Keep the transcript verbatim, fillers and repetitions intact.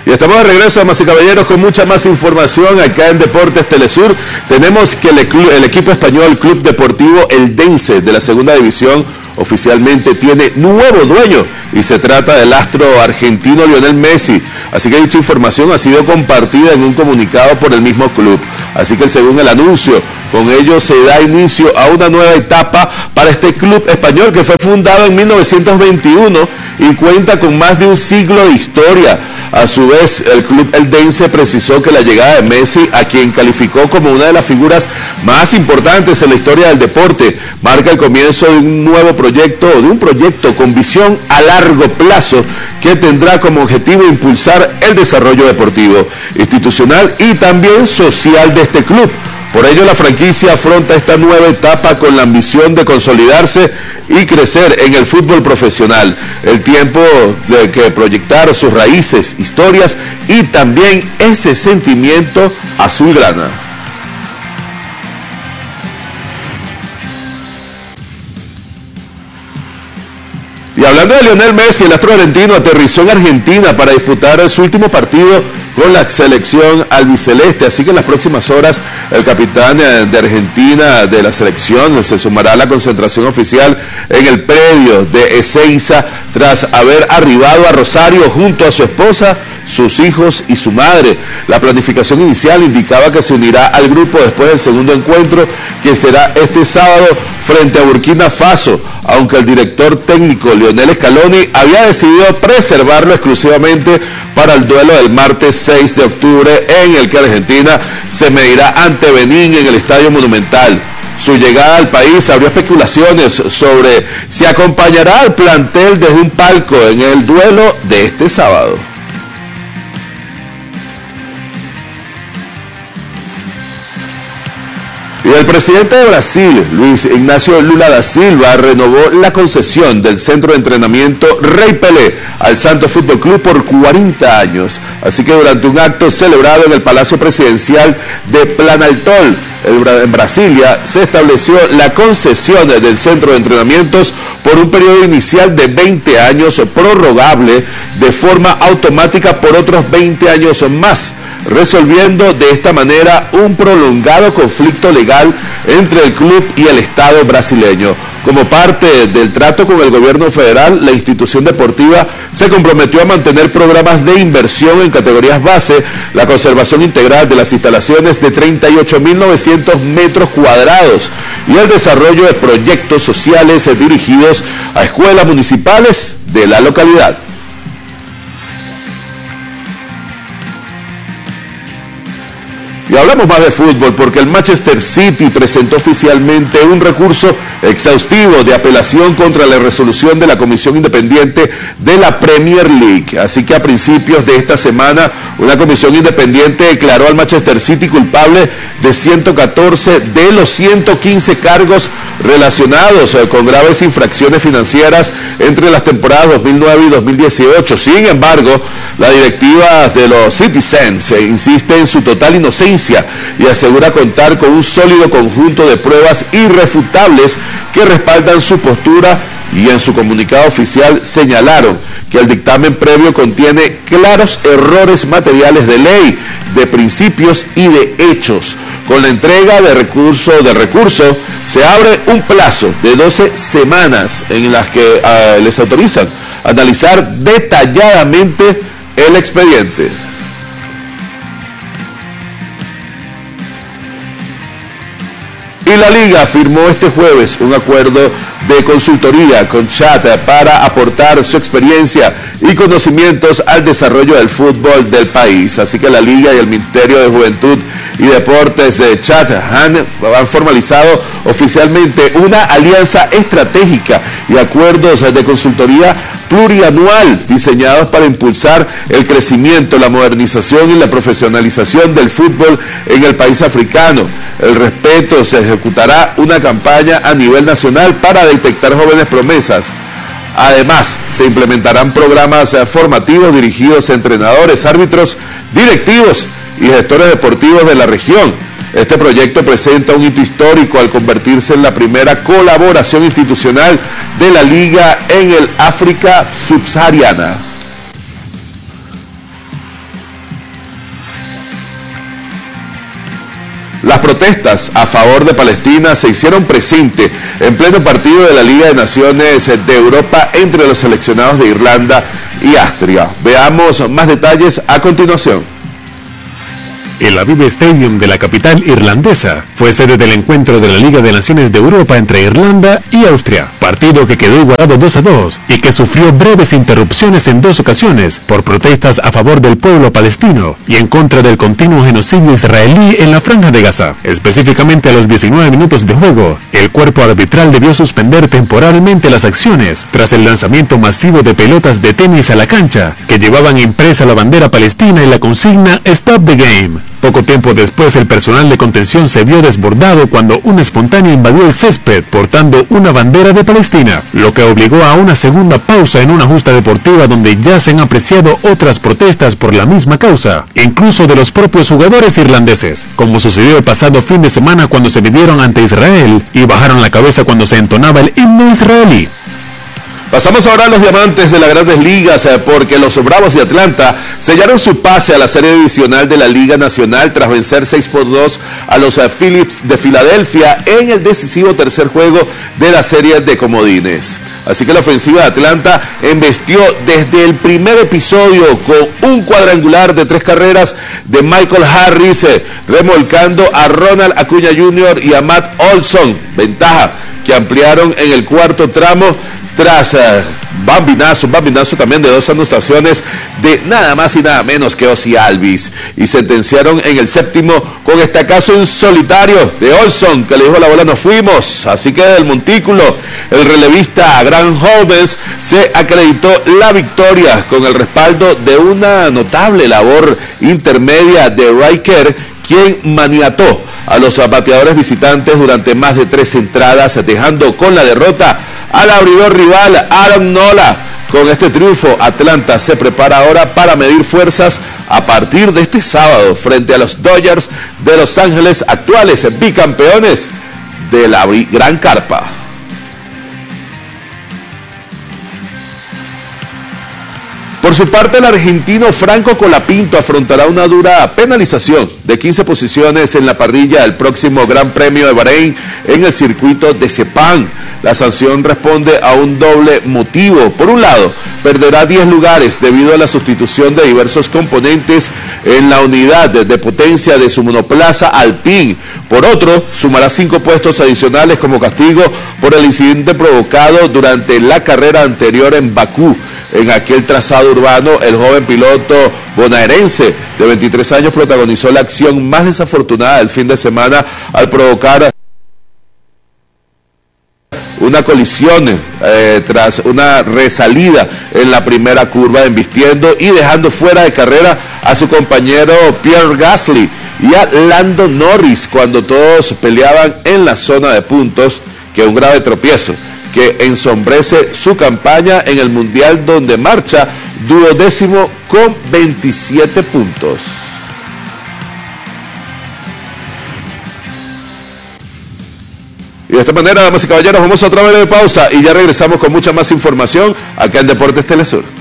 Y estamos de regreso, damas y caballeros, con mucha más información acá en Deportes Telesur. Tenemos que el, el equipo español Club Deportivo Eldense de la segunda división oficialmente tiene nuevo dueño y se trata del astro argentino Lionel Messi. Así que dicha información ha sido compartida en un comunicado por el mismo club. Así que según el anuncio, con ello se da inicio a una nueva etapa para este club español que fue fundado en mil novecientos veintiuno y cuenta con más de un siglo de historia. A su vez, el club eldense precisó que la llegada de Messi, a quien calificó como una de las figuras más importantes en la historia del deporte, marca el comienzo de un nuevo proyecto, de un proyecto con visión a largo plazo que tendrá como objetivo impulsar el desarrollo deportivo, institucional y también social de este club. Por ello, la franquicia afronta esta nueva etapa con la ambición de consolidarse y crecer en el fútbol profesional. El tiempo de que proyectar sus raíces, historias y también ese sentimiento azulgrana. Y hablando de Lionel Messi, el astro argentino aterrizó en Argentina para disputar su último partido con la selección albiceleste, así que en las próximas horas el capitán de Argentina de la selección se sumará a la concentración oficial en el predio de Ezeiza tras haber arribado a Rosario junto a su esposa, sus hijos y su madre. La planificación inicial indicaba que se unirá al grupo después del segundo encuentro, que será este sábado frente a Burkina Faso, aunque el director técnico Lionel Scaloni había decidido preservarlo exclusivamente para el duelo del martes seis de octubre, en el que Argentina se medirá ante Benín en el Estadio Monumental. Su llegada al país abrió especulaciones sobre si acompañará al plantel desde un palco en el duelo de este sábado. Y el presidente de Brasil, Luis Ignacio Lula da Silva, renovó la concesión del centro de entrenamiento Rey Pelé al Santos Fútbol Club por cuarenta años. Así que durante un acto celebrado en el Palacio Presidencial de Planaltol, en Brasilia, se estableció la concesión del centro de entrenamientos por un periodo inicial de veinte años, prorrogable de forma automática por otros veinte años más, resolviendo de esta manera un prolongado conflicto legal entre el club y el Estado brasileño. Como parte del trato con el gobierno federal, la institución deportiva se comprometió a mantener programas de inversión en categorías base, la conservación integral de las instalaciones de treinta y ocho mil novecientos metros cuadrados y el desarrollo de proyectos sociales dirigidos a escuelas municipales de la localidad. Y hablamos más de fútbol porque el Manchester City presentó oficialmente un recurso exhaustivo de apelación contra la resolución de la Comisión Independiente de la Premier League. Así que a principios de esta semana, una comisión independiente declaró al Manchester City culpable de ciento catorce de los ciento quince cargos relacionados con graves infracciones financieras entre las temporadas dos mil nueve y dos mil dieciocho. Sin embargo, la directiva de los Citizens insiste en su total inocencia y asegura contar con un sólido conjunto de pruebas irrefutables que respaldan su postura, y en su comunicado oficial señalaron que el dictamen previo contiene claros errores materiales de ley, de principios y de hechos. Con la entrega de recurso de recurso se abre un plazo de doce semanas en las que uh, les autorizan analizar detalladamente el expediente. Y la Liga firmó este jueves un acuerdo de consultoría con Chat para aportar su experiencia y conocimientos al desarrollo del fútbol del país. Así que la Liga y el Ministerio de Juventud y Deportes de Chat han, han formalizado oficialmente una alianza estratégica y acuerdos de consultoría plurianual diseñados para impulsar el crecimiento, la modernización y la profesionalización del fútbol en el país africano. El respeto se ejecutará una campaña a nivel nacional para detectar jóvenes promesas. Además, se implementarán programas formativos dirigidos a entrenadores, árbitros, directivos y gestores deportivos de la región. Este proyecto presenta un hito histórico al convertirse en la primera colaboración institucional de la Liga en el África subsahariana. Las protestas a favor de Palestina se hicieron presentes en pleno partido de la Liga de Naciones de Europa entre los seleccionados de Irlanda y Austria. Veamos más detalles a continuación. El Aviva Stadium de la capital irlandesa fue sede del encuentro de la Liga de Naciones de Europa entre Irlanda y Austria, partido que quedó igualado dos a dos y que sufrió breves interrupciones en dos ocasiones por protestas a favor del pueblo palestino y en contra del continuo genocidio israelí en la Franja de Gaza. Específicamente a los diecinueve minutos de juego, el cuerpo arbitral debió suspender temporalmente las acciones tras el lanzamiento masivo de pelotas de tenis a la cancha que llevaban impresa la bandera palestina y la consigna "Stop the Game". Poco tiempo después, el personal de contención se vio desbordado cuando un espontáneo invadió el césped portando una bandera de Palestina, lo que obligó a una segunda pausa en una justa deportiva donde ya se han apreciado otras protestas por la misma causa, incluso de los propios jugadores irlandeses, como sucedió el pasado fin de semana cuando se midieron ante Israel y bajaron la cabeza cuando se entonaba el himno israelí. Pasamos ahora a los diamantes de las Grandes Ligas, porque los Bravos de Atlanta sellaron su pase a la serie divisional de la Liga Nacional tras vencer seis por dos a los Phillies de Filadelfia en el decisivo tercer juego de la serie de comodines. Así que la ofensiva de Atlanta embestió desde el primer episodio con un cuadrangular de tres carreras de Michael Harris, eh, remolcando a Ronald Acuña junior y a Matt Olson, ventaja que ampliaron en el cuarto tramo tras uh, bambinazo, un bambinazo también de dos anotaciones de nada más y nada menos que Ozzie Albies, y sentenciaron en el séptimo con estacazo en solitario de Olson, que le dijo a la bola "nos fuimos". Así que del montículo el relevista Grant Holmes se acreditó la victoria con el respaldo de una notable labor intermedia de Ray Kerr, quien maniató a los bateadores visitantes durante más de tres entradas, dejando con la derrota al abridor rival Aaron Nola. Con este triunfo, Atlanta se prepara ahora para medir fuerzas a partir de este sábado frente a los Dodgers de Los Ángeles, actuales bicampeones de la Gran Carpa. Por su parte, el argentino Franco Colapinto afrontará una dura penalización de quince posiciones en la parrilla del próximo Gran Premio de Bahrein en el circuito de Sepang. La sanción responde a un doble motivo. Por un lado, perderá diez lugares debido a la sustitución de diversos componentes en la unidad de potencia de su monoplaza Alpine. Por otro, sumará cinco puestos adicionales como castigo por el incidente provocado durante la carrera anterior en Bakú. En aquel trazado urbano, el joven piloto bonaerense de veintitrés años protagonizó la acción más desafortunada del fin de semana al provocar una colisión eh, tras una resalida en la primera curva, embistiendo y dejando fuera de carrera a su compañero Pierre Gasly y a Lando Norris cuando todos peleaban en la zona de puntos, que un grave tropiezo que ensombrece su campaña en el Mundial, donde marcha duodécimo con veintisiete puntos. Y de esta manera, damas y caballeros, vamos a otra breve pausa y ya regresamos con mucha más información acá en Deportes Telesur.